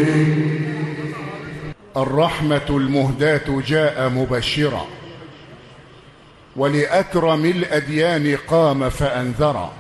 الرحمة المهداة جاء مبشرا، ولأكرم الأديان قام فأنذرا،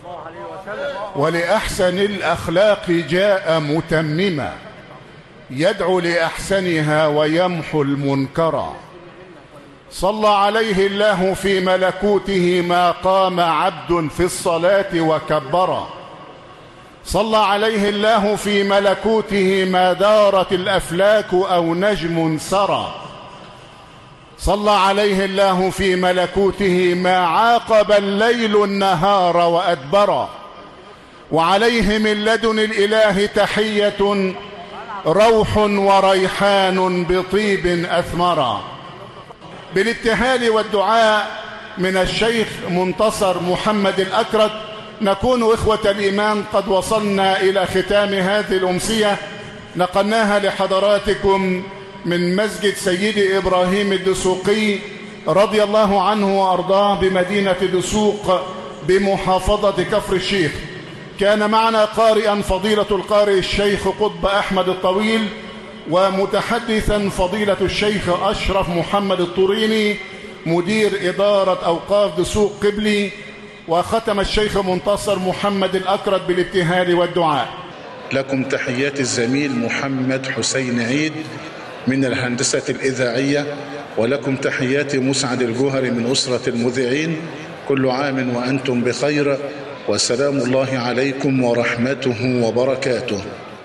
ولأحسن الأخلاق جاء متمما، يدعو لأحسنها ويمحو المنكرا. صلى عليه الله في ملكوته ما قام عبد في الصلاة وكبرا، صلى عليه الله في ملكوته ما دارت الأفلاك أو نجم سرى، صلى عليه الله في ملكوته ما عاقب الليل النهار وأدبرا، وعليه من لدن الإله تحية روح وريحان بطيب أثمرا. بالابتهال والدعاء من الشيخ منتصر محمد الأكرد نكون إخوة الإيمان قد وصلنا إلى ختام هذه الأمسية، نقلناها لحضراتكم من مسجد سيدي إبراهيم الدسوقي رضي الله عنه وأرضاه بمدينة دسوق بمحافظة كفر الشيخ. كان معنا قارئا فضيلة القارئ الشيخ قطب أحمد الطويل، ومتحدثا فضيلة الشيخ أشرف محمد الطوريني مدير إدارة أوقاف دسوق قبلي، وختم الشيخ منتصر محمد الأكرد بالابتهال والدعاء. لكم تحيات الزميل محمد حسين عيد من الهندسة الإذاعية، ولكم تحيات مسعد الجوهري من أسرة المذيعين. كل عام وأنتم بخير، وسلام الله عليكم ورحمته وبركاته.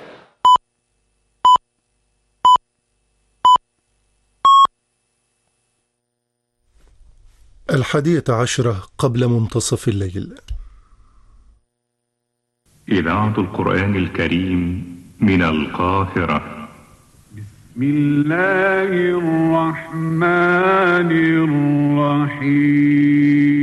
الحادية قبل منتصف الليل. إذاعة القرآن الكريم من القاهرة. بسم الله الرحمن الرحيم.